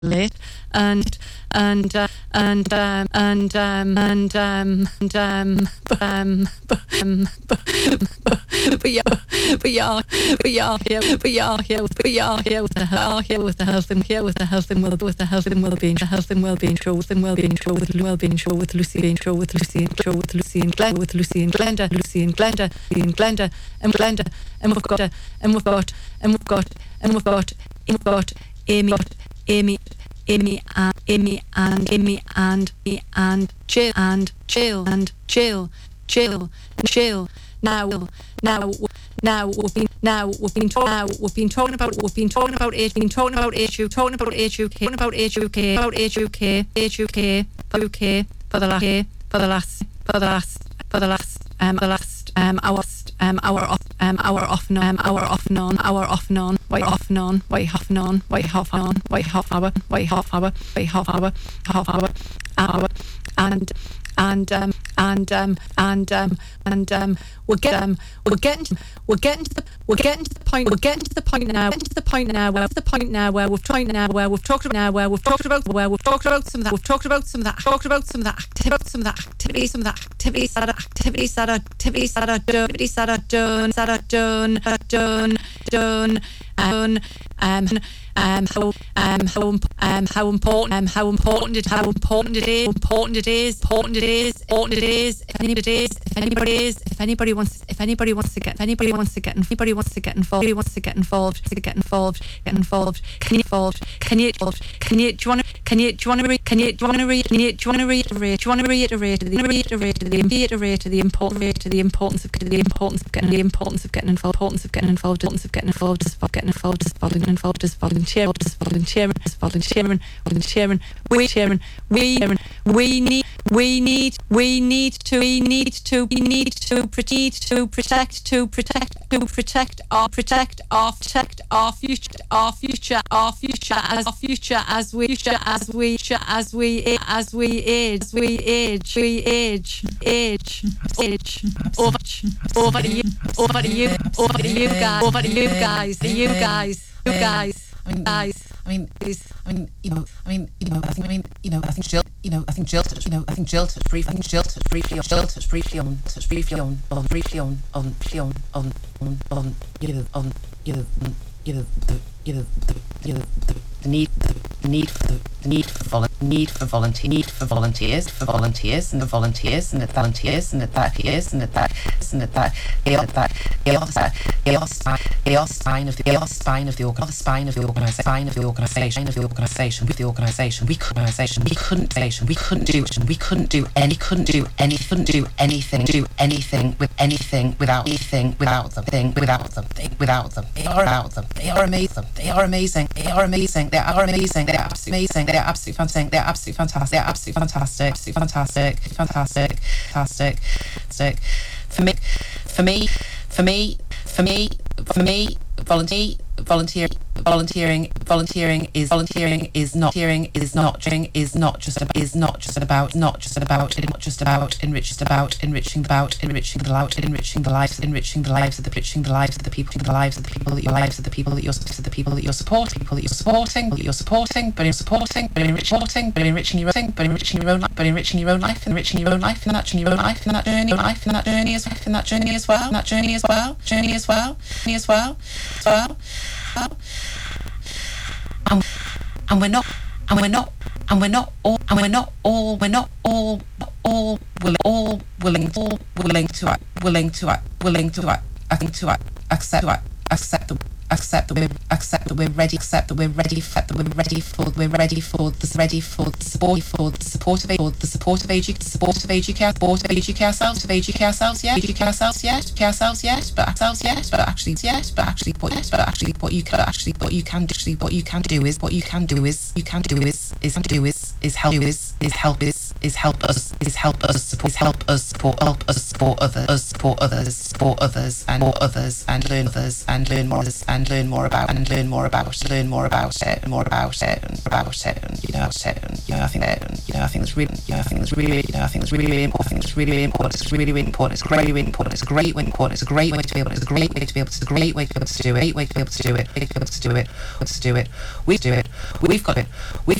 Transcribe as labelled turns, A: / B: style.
A: late and but you're here with the health and well-being show with Lucy and Glenda and we've got Amy and Jill. Now we've been talking about HUK for the last hour off non. Why half hour and we're getting to the point now where we've talked about some of that activities that are how important it is if anybody wants to get involved can you reiterate the importance of getting involved as volunteering. We need to protect our future as we age. Over to you guys.
B: I think Jill touched briefly on the need for volunteers and that spine of the organisation. We couldn't do anything without them. They are amazing. They're absolutely fantastic. For me, volunteering is not just about enriching the lives of the people that you're supporting, but enriching your own life and that journey as well. And we're not all willing to accept that we're ready for the support of Age UK ourselves yet, but actually what you can do is help us support others. for others and learn others and learn more and learn more about it and I think it's really important. It's really important. It's really important. It's really important. It's a great way important. It's a great way to be able to do it. We've got it.